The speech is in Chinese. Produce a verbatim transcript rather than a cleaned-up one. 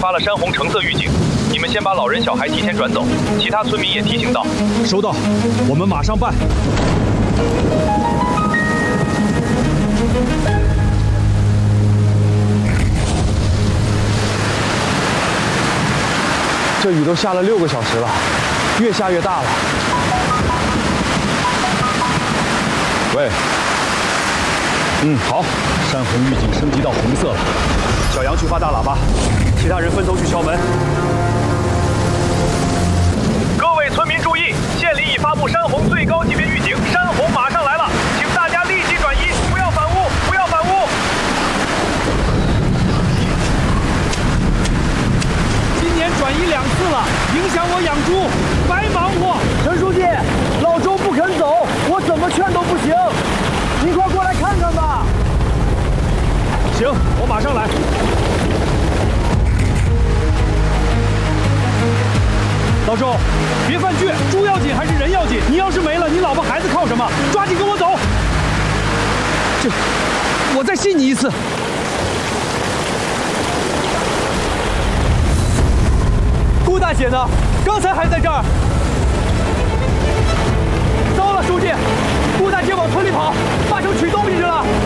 发了山洪橙色预警，你们先把老人小孩提前转走，其他村民也提醒到。 收到，我们马上办。 这雨都下了六个小时了，越下越大了。 喂，嗯，好，山洪预警升级到红色了。小杨去发大喇叭，其他人分头去敲门。 各位村民注意，县里已发布山洪最高级别预警，山洪马上来了，请大家立即转移，不要反屋，不要反屋。 今年转移两次了，影响我养猪，白忙活。 陈书记，老周不肯走，我怎么劝都不行，您快过来看看吧。 行，我马上来。 老周，别犯倔，猪要紧还是人要紧？你要是没了，你老婆孩子靠什么？抓紧跟我走。这，我再信你一次。顾大姐呢？刚才还在这儿。糟了，书记，顾大姐往村里跑，八成取东西去了。